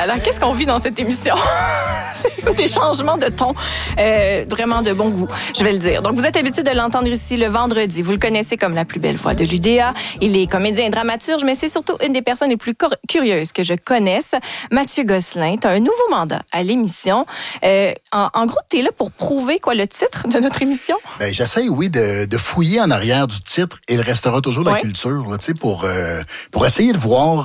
là, qu'est-ce qu'on vit dans cette émission? C'est des changements de ton, vraiment de bon goût, je vais le dire. Donc, vous êtes habitué de l'entendre ici le vendredi. Vous le connaissez comme la plus belle voix de l'UDA. Il est comédien et dramaturge, mais c'est surtout une des personnes les plus curieuses que je connaisse. Mathieu Gosselin, tu as un nouveau mandat à l'émission. En gros, tu es là pour prouver quoi le titre de notre émission? Ben, j'essaie, oui, de fouiller en arrière du titre. Il restera toujours la culture, là, tu sais, pour essayer de voir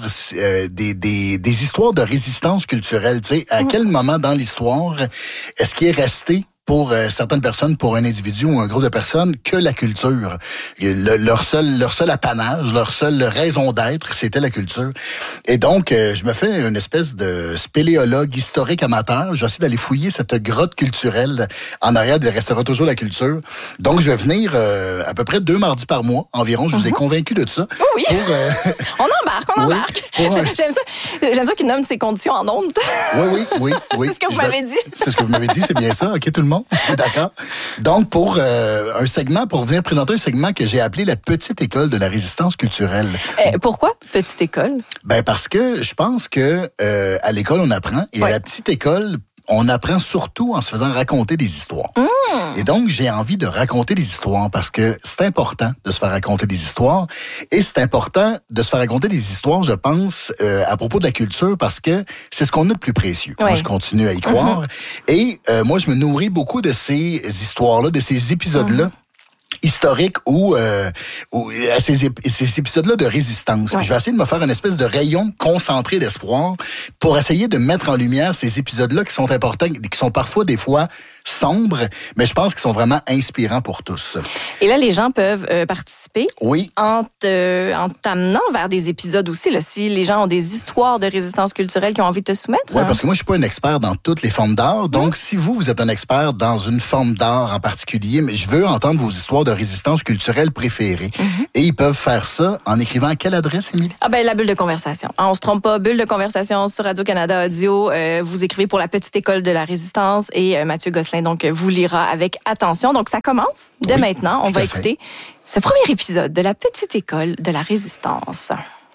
des histoires de résistance culturelle. Tu sais, à quel moment dans l'histoire est-ce qu'il est resté pour certaines personnes, pour un individu ou un groupe de personnes, que la culture. Leur seul apanage, leur seule raison d'être, c'était la culture. Et donc, je me fais une espèce de spéléologue historique amateur. J'essaie d'aller fouiller cette grotte culturelle en arrière de restera toujours la culture. Donc, je vais venir à peu près 2 mardis par mois environ. Je vous ai convaincu de ça. Oh oui, on embarque. J'aime ça qu'il nomme ses conditions en ondes. Oui. C'est ce que vous m'avez dit. C'est ce que vous m'avez dit, c'est bien ça. OK, tout le monde? D'accord. Donc, pour venir présenter un segment que j'ai appelé la petite école de la résistance culturelle. Pourquoi petite école? Ben, parce que je pense que à l'école, on apprend, et à la petite école, on apprend surtout en se faisant raconter des histoires. Et donc, j'ai envie de raconter des histoires parce que c'est important de se faire raconter des histoires. Et c'est important de se faire raconter des histoires, je pense, à propos de la culture parce que c'est ce qu'on a de plus précieux. Moi, je continue à y croire. Et moi, je me nourris beaucoup de ces histoires-là, de ces épisodes-là. Historique ou ces épisodes-là de résistance. Puis je vais essayer de me faire une espèce de rayon concentré d'espoir pour essayer de mettre en lumière ces épisodes-là qui sont importants, qui sont parfois des fois sombres, mais je pense qu'ils sont vraiment inspirants pour tous. Et là, les gens peuvent participer en t'amenant vers des épisodes aussi. Là, si les gens ont des histoires de résistance culturelle qu'ils ont envie de te soumettre. Oui, parce que moi, je suis pas un expert dans toutes les formes d'art. Donc, si vous êtes un expert dans une forme d'art en particulier, mais je veux entendre vos histoires de résistance culturelle préférées. Et ils peuvent faire ça en écrivant à quelle adresse, Émilie? La bulle de conversation. On se trompe pas, bulle de conversation sur Radio-Canada Audio. Vous écrivez pour la petite école de la résistance et Mathieu Gosselin, donc, vous lira avec attention. Donc, ça commence dès maintenant. On va écouter ce premier épisode de la petite école de la résistance.